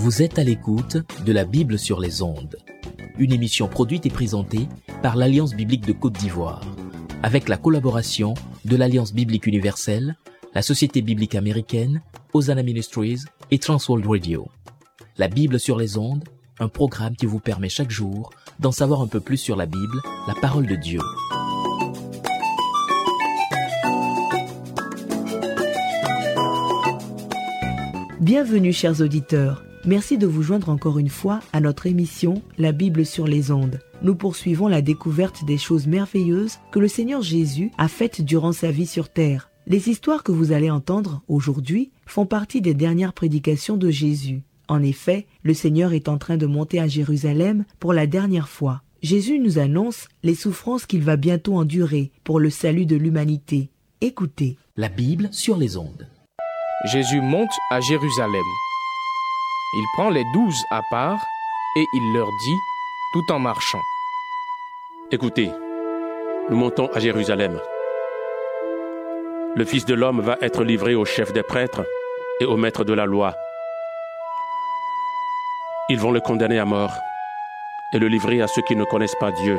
Vous êtes à l'écoute de la Bible sur les ondes, une émission produite et présentée par l'Alliance biblique de Côte d'Ivoire, avec la collaboration de l'Alliance biblique universelle, la Société biblique américaine, Hosanna Ministries et Transworld Radio. La Bible sur les ondes, un programme qui vous permet chaque jour d'en savoir un peu plus sur la Bible, la parole de Dieu. Bienvenue chers auditeurs, merci de vous joindre encore une fois à notre émission La Bible sur les ondes. Nous poursuivons la découverte des choses merveilleuses que le Seigneur Jésus a faites durant sa vie sur terre. Les histoires que vous allez entendre aujourd'hui font partie des dernières prédications de Jésus. En effet, le Seigneur est en train de monter à Jérusalem pour la dernière fois. Jésus nous annonce les souffrances qu'il va bientôt endurer pour le salut de l'humanité. Écoutez. La Bible sur les ondes. Jésus monte à Jérusalem. Il prend les 12 à part et il leur dit, tout en marchant. Écoutez, nous montons à Jérusalem. Le Fils de l'homme va être livré aux chefs des prêtres et aux maîtres de la loi. Ils vont le condamner à mort et le livrer à ceux qui ne connaissent pas Dieu.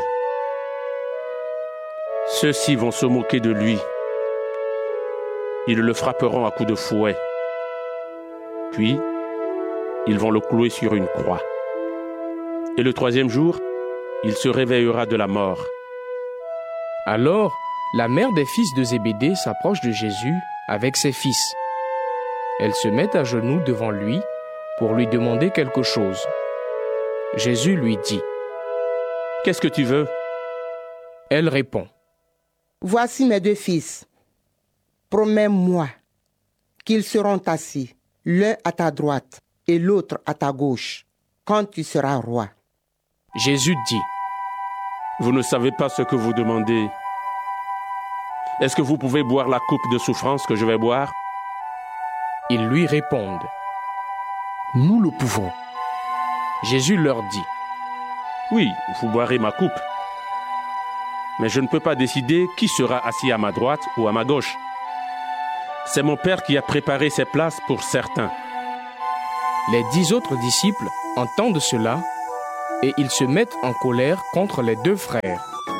Ceux-ci vont se moquer de lui. Ils le frapperont à coups de fouet. Puis, ils vont le clouer sur une croix. Et le troisième jour, il se réveillera de la mort. Alors, la mère des fils de Zébédée s'approche de Jésus avec ses fils. Elle se met à genoux devant lui pour lui demander quelque chose. Jésus lui dit, « Qu'est-ce que tu veux ?» Elle répond, « Voici mes deux fils. Promets-moi qu'ils seront assis, l'un à ta droite et l'autre à ta gauche, quand tu seras roi. » Jésus dit, « Vous ne savez pas ce que vous demandez. Est-ce que vous pouvez boire la coupe de souffrance que je vais boire ?» Ils lui répondent, « Nous le pouvons. » Jésus leur dit, « Oui, vous boirez ma coupe. Mais je ne peux pas décider qui sera assis à ma droite ou à ma gauche. C'est mon Père qui a préparé ces places pour certains. » Les 10 autres disciples entendent cela et ils se mettent en colère contre les deux frères.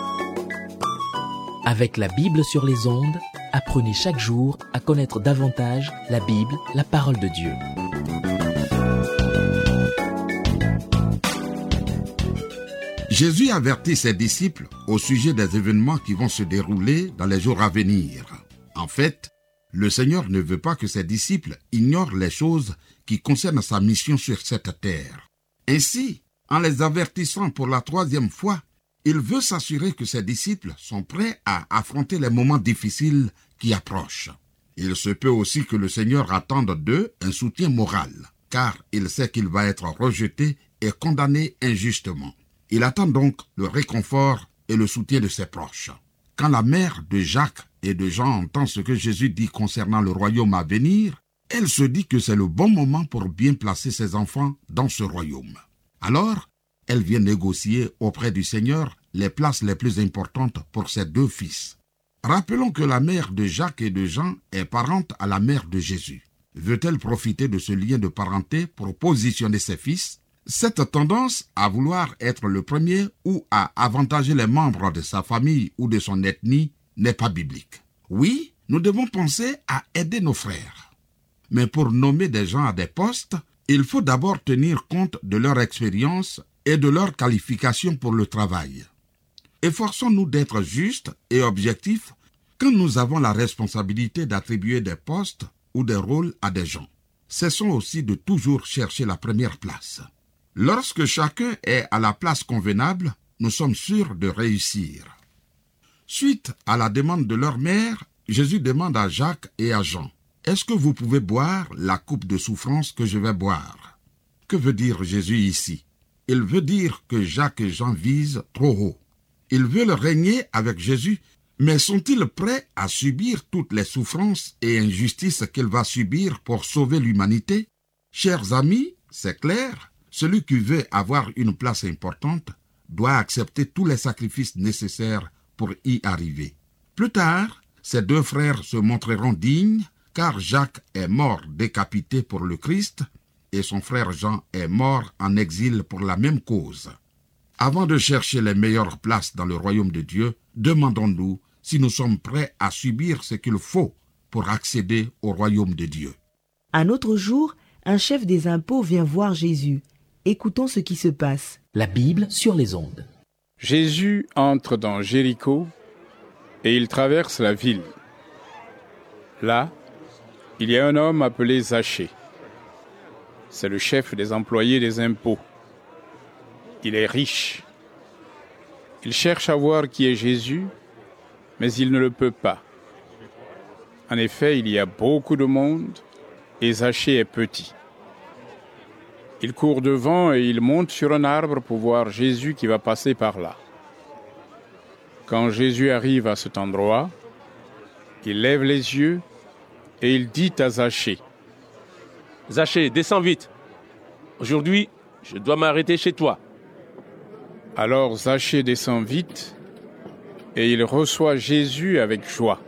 Avec la Bible sur les ondes, apprenez chaque jour à connaître davantage la Bible, la parole de Dieu. Jésus avertit ses disciples au sujet des événements qui vont se dérouler dans les jours à venir. En fait, le Seigneur ne veut pas que ses disciples ignorent les choses qui concernent sa mission sur cette terre. Ainsi, en les avertissant pour la 3e fois, il veut s'assurer que ses disciples sont prêts à affronter les moments difficiles qui approchent. Il se peut aussi que le Seigneur attende d'eux un soutien moral, car il sait qu'il va être rejeté et condamné injustement. Il attend donc le réconfort et le soutien de ses proches. Quand la mère de Jacques et de Jean entend ce que Jésus dit concernant le royaume à venir, elle se dit que c'est le bon moment pour bien placer ses enfants dans ce royaume. Alors, elle vient négocier auprès du Seigneur les places les plus importantes pour ses 2 fils. Rappelons que la mère de Jacques et de Jean est parente à la mère de Jésus. Veut-elle profiter de ce lien de parenté pour positionner ses fils ? Cette tendance à vouloir être le premier ou à avantager les membres de sa famille ou de son ethnie n'est pas biblique. Oui, nous devons penser à aider nos frères. Mais pour nommer des gens à des postes, il faut d'abord tenir compte de leur expérience et de leurs qualifications pour le travail. Efforçons-nous d'être justes et objectifs quand nous avons la responsabilité d'attribuer des postes ou des rôles à des gens. Cessons aussi de toujours chercher la première place. Lorsque chacun est à la place convenable, nous sommes sûrs de réussir. Suite à la demande de leur mère, Jésus demande à Jacques et à Jean, « Est-ce que vous pouvez boire la coupe de souffrance que je vais boire ?» Que veut dire Jésus ici? Il veut dire que Jacques et Jean visent trop haut. Ils veulent régner avec Jésus, mais sont-ils prêts à subir toutes les souffrances et injustices qu'il va subir pour sauver l'humanité? Chers amis, c'est clair, celui qui veut avoir une place importante doit accepter tous les sacrifices nécessaires pour y arriver. Plus tard, ces 2 frères se montreront dignes, car Jacques est mort décapité pour le Christ, et son frère Jean est mort en exil pour la même cause. Avant de chercher les meilleures places dans le royaume de Dieu, demandons-nous si nous sommes prêts à subir ce qu'il faut pour accéder au royaume de Dieu. Un autre jour, un chef des impôts vient voir Jésus. Écoutons ce qui se passe. La Bible sur les ondes. Jésus entre dans Jéricho et il traverse la ville. Là, il y a un homme appelé Zachée. C'est le chef des employés des impôts. Il est riche. Il cherche à voir qui est Jésus, mais il ne le peut pas. En effet, il y a beaucoup de monde et Zachée est petit. Il court devant et il monte sur un arbre pour voir Jésus qui va passer par là. Quand Jésus arrive à cet endroit, il lève les yeux et il dit à Zachée: « Zachée, descends vite. Aujourd'hui, je dois m'arrêter chez toi. » Alors Zachée descend vite et il reçoit Jésus avec joie.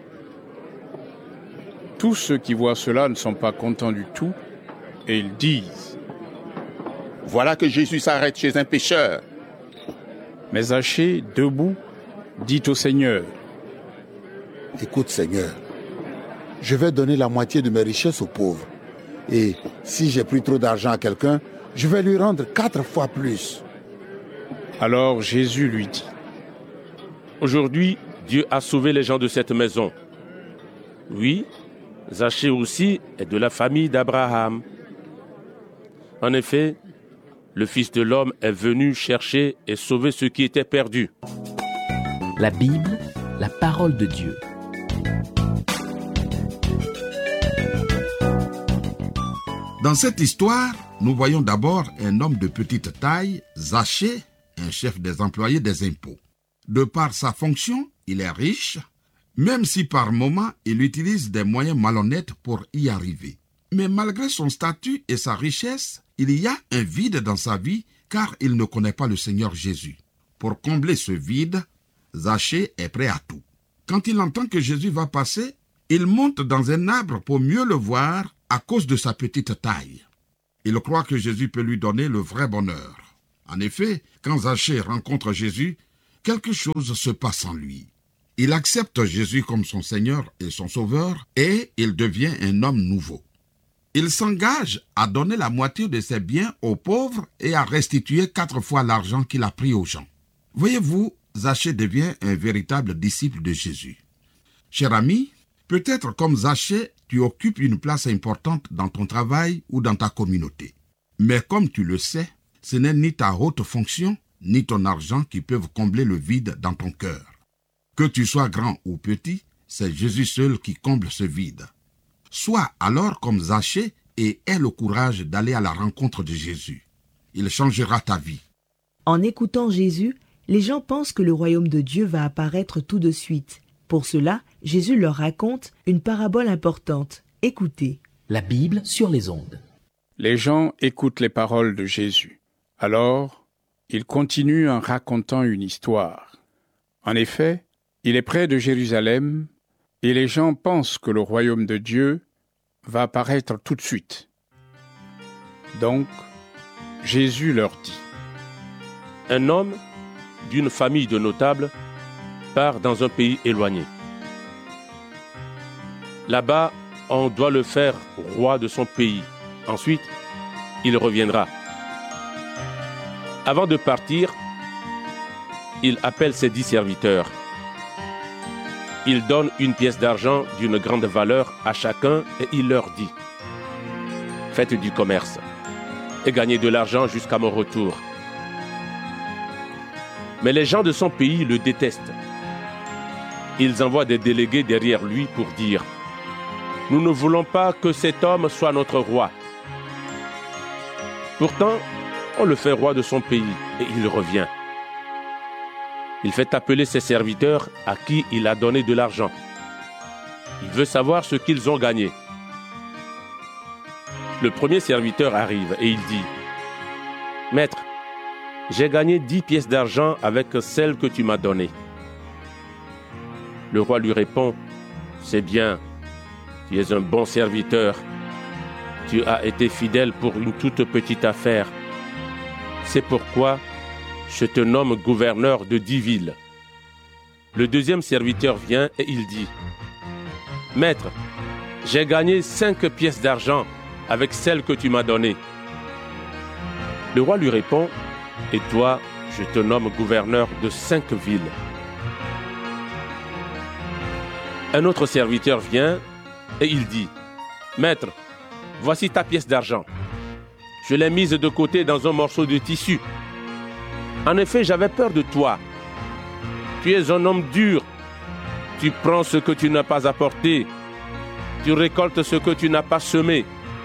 Tous ceux qui voient cela ne sont pas contents du tout et ils disent: « Voilà que Jésus s'arrête chez un pécheur. » Mais Zachée, debout, dit au Seigneur: « Écoute Seigneur, je vais donner la moitié de mes richesses aux pauvres. Et si j'ai pris trop d'argent à quelqu'un, je vais lui rendre 4 fois plus. » Alors Jésus lui dit: « Aujourd'hui, Dieu a sauvé les gens de cette maison. Oui, Zachée aussi est de la famille d'Abraham. En effet, le Fils de l'homme est venu chercher et sauver ceux qui étaient perdus. » La Bible, la parole de Dieu. Dans cette histoire, nous voyons d'abord un homme de petite taille, Zachée, un chef des employés des impôts. De par sa fonction, il est riche, même si par moments il utilise des moyens malhonnêtes pour y arriver. Mais malgré son statut et sa richesse, il y a un vide dans sa vie car il ne connaît pas le Seigneur Jésus. Pour combler ce vide, Zachée est prêt à tout. Quand il entend que Jésus va passer, il monte dans un arbre pour mieux le voir à cause de sa petite taille. Il croit que Jésus peut lui donner le vrai bonheur. En effet, quand Zachée rencontre Jésus, quelque chose se passe en lui. Il accepte Jésus comme son Seigneur et son Sauveur et il devient un homme nouveau. Il s'engage à donner la moitié de ses biens aux pauvres et à restituer 4 fois l'argent qu'il a pris aux gens. Voyez-vous, Zachée devient un véritable disciple de Jésus. Cher ami, peut-être comme Zachée, tu occupes une place importante dans ton travail ou dans ta communauté. Mais comme tu le sais, ce n'est ni ta haute fonction, ni ton argent qui peuvent combler le vide dans ton cœur. Que tu sois grand ou petit, c'est Jésus seul qui comble ce vide. Sois alors comme Zachée et aie le courage d'aller à la rencontre de Jésus. Il changera ta vie. En écoutant Jésus, les gens pensent que le royaume de Dieu va apparaître tout de suite. Pour cela, Jésus leur raconte une parabole importante. Écoutez. La Bible sur les ondes. Les gens écoutent les paroles de Jésus. Alors, il continue en racontant une histoire. En effet, il est près de Jérusalem et les gens pensent que le royaume de Dieu va apparaître tout de suite. Donc, Jésus leur dit: Un homme d'une famille de notables part dans un pays éloigné. Là-bas, on doit le faire roi de son pays. Ensuite, il reviendra. Avant de partir, il appelle ses 10 serviteurs. Il donne une pièce d'argent d'une grande valeur à chacun et il leur dit: Faites du commerce et gagnez de l'argent jusqu'à mon retour. Mais les gens de son pays le détestent. Ils envoient des délégués derrière lui pour dire: Nous ne voulons pas que cet homme soit notre roi. Pourtant, on le fait roi de son pays et il revient. Il fait appeler ses serviteurs à qui il a donné de l'argent. Il veut savoir ce qu'ils ont gagné. Le premier serviteur arrive et il dit: Maître, j'ai gagné 10 pièces d'argent avec celle que tu m'as donnée. Le roi lui répond: C'est bien, tu es un bon serviteur. Tu as été fidèle pour une toute petite affaire. C'est pourquoi je te nomme gouverneur de 10 villes. Le deuxième serviteur vient et il dit, « Maître, j'ai gagné 5 pièces d'argent avec celles que tu m'as données. » Le roi lui répond, « Et toi, je te nomme gouverneur de 5 villes. » Un autre serviteur vient et il dit, « Maître, voici ta pièce d'argent. Je l'ai mise de côté dans un morceau de tissu. En effet, j'avais peur de toi. Tu es un homme dur. Tu prends ce que tu n'as pas apporté. Tu récoltes ce que tu n'as pas semé. »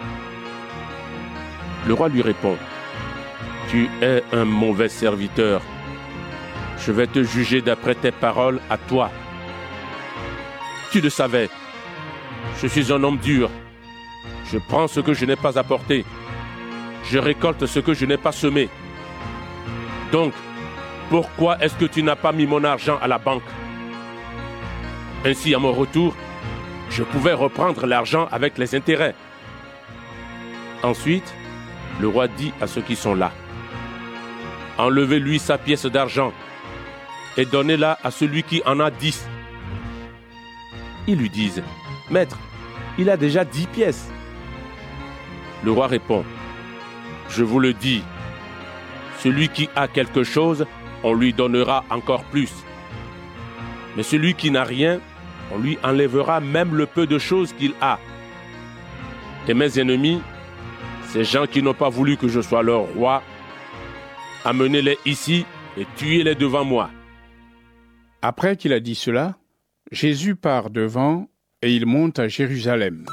Le roi lui répond, « Tu es un mauvais serviteur. Je vais te juger d'après tes paroles à toi. Tu le savais. Je suis un homme dur. Je prends ce que je n'ai pas apporté. Je récolte ce que je n'ai pas semé. Donc, pourquoi est-ce que tu n'as pas mis mon argent à la banque? Ainsi, à mon retour, je pouvais reprendre l'argent avec les intérêts. » Ensuite, le roi dit à ceux qui sont là, « Enlevez-lui sa pièce d'argent et donnez-la à celui qui en a 10. » Ils lui disent, « Maître, il a déjà 10 pièces. » Le roi répond, « Je vous le dis, celui qui a quelque chose, on lui donnera encore plus. Mais celui qui n'a rien, on lui enlèvera même le peu de choses qu'il a. Et mes ennemis, ces gens qui n'ont pas voulu que je sois leur roi, amenez-les ici et tuez-les devant moi. » Après qu'il a dit cela, Jésus part devant et il monte à Jérusalem.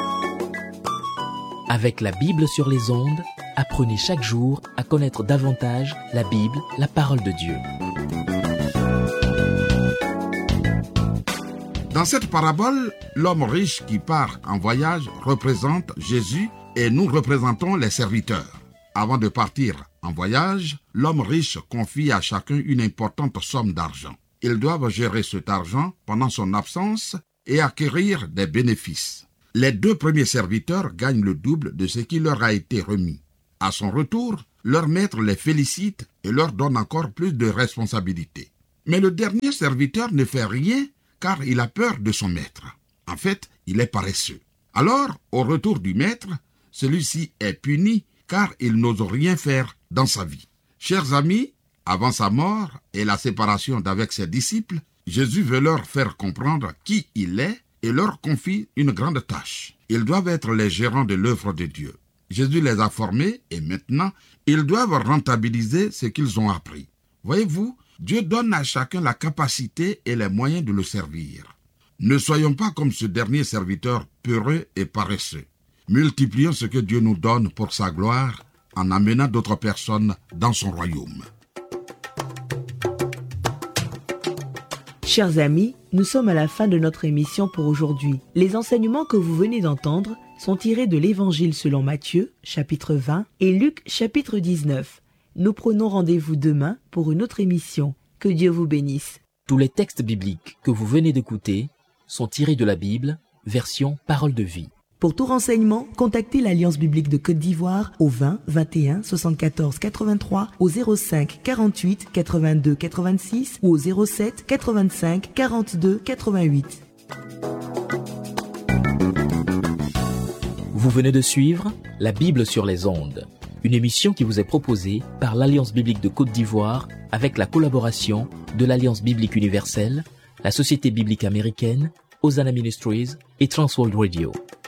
Avec la Bible sur les ondes, apprenez chaque jour à connaître davantage la Bible, la parole de Dieu. Dans cette parabole, l'homme riche qui part en voyage représente Jésus et nous représentons les serviteurs. Avant de partir en voyage, l'homme riche confie à chacun une importante somme d'argent. Ils doivent gérer cet argent pendant son absence et acquérir des bénéfices. Les 2 premiers serviteurs gagnent le double de ce qui leur a été remis. À son retour, leur maître les félicite et leur donne encore plus de responsabilités. Mais le dernier serviteur ne fait rien car il a peur de son maître. En fait, il est paresseux. Alors, au retour du maître, celui-ci est puni car il n'ose rien faire dans sa vie. Chers amis, avant sa mort et la séparation d'avec ses disciples, Jésus veut leur faire comprendre qui il est et leur confie une grande tâche. Ils doivent être les gérants de l'œuvre de Dieu. Jésus les a formés et maintenant, ils doivent rentabiliser ce qu'ils ont appris. Voyez-vous, Dieu donne à chacun la capacité et les moyens de le servir. Ne soyons pas comme ce dernier serviteur peureux et paresseux. Multiplions ce que Dieu nous donne pour sa gloire en amenant d'autres personnes dans son royaume. Chers amis, nous sommes à la fin de notre émission pour aujourd'hui. Les enseignements que vous venez d'entendre sont tirés de l'Évangile selon Matthieu, chapitre 20, et Luc, chapitre 19. Nous prenons rendez-vous demain pour une autre émission. Que Dieu vous bénisse. Tous les textes bibliques que vous venez d'écouter sont tirés de la Bible, version Parole de vie. Pour tout renseignement, contactez l'Alliance biblique de Côte d'Ivoire au 20 21 74 83, au 05 48 82 86 ou au 07 85 42 88. Vous venez de suivre La Bible sur les ondes, une émission qui vous est proposée par l'Alliance biblique de Côte d'Ivoire avec la collaboration de l'Alliance biblique universelle, la Société biblique américaine, Hosanna Ministries et Transworld Radio.